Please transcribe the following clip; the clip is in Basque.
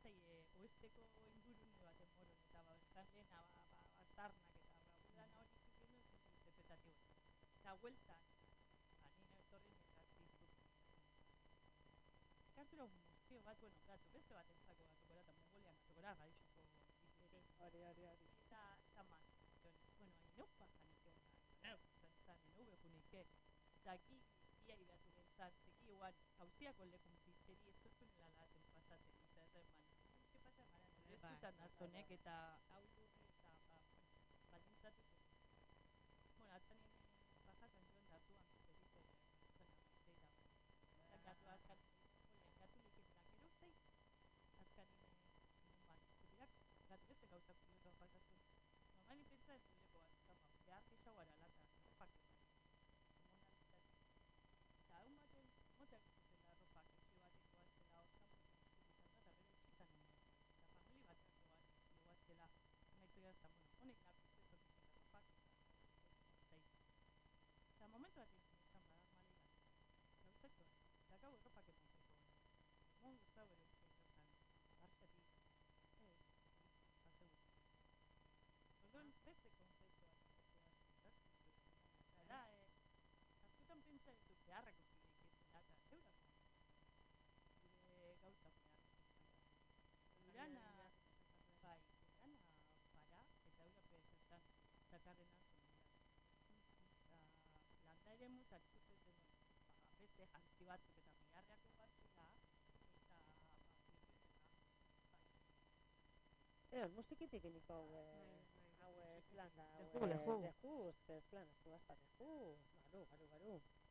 zaie oesteko ingurune baten moron, eta bertan lehena baztarnak eta lan hori ikusten dut interpretatibo. Eta hueltan, nire etorri negazitu. Ekartura un museo bat, bueno, datu, beste bat entzako batukora, eta Mongolian batukora, gaixoko bizitzi. Hori. Eta, zaman, bueno, hain neupa janike, nube junike, eta aquí ia iratu gentzat, eki igual, haustiako lekun bizeri, ez tozkunela laten pasatzen, eta ez da eman, que pasa, eskutan da zonek, eta aurrugi, eta, balintzatu zen. Bueno, atzanien bajatan joan datuan, bizerize, zeida, gatu azkan, gatu liketela, gero, zei, azkanin, gatu beste gauzak pilotan faltazun. Normali pentsa ez duleko bat, behar gisa guara lata, ropak, eta hau baten, moteak zutela ropak, etxe baten goazela, orzan izan da, eta bere etxitan eta famili bateak goazela, nahitu jazta, bueno, honek nakuzte zortzela ropak, eta momentu bat izan badar mali bat, gauzatu, eta gau ropak emoteko, mon guztau ere izan, barxati, paseu. Orduan, beste konzeptua da, askotan pentsa ez dut beharrak ukileik ezela, eta eurak gure gauza beharrak ezela. Urana, bai, urana para, eta eurak bezertan zakarren antzun dira. Eta landa ere mutan ikusten zen, beste jantzi batzuk eta biharreako batzela, eta musikitik iniko hau zelan da, Lehu. Dejuz, zelan ez du basta, Dejuz, baru.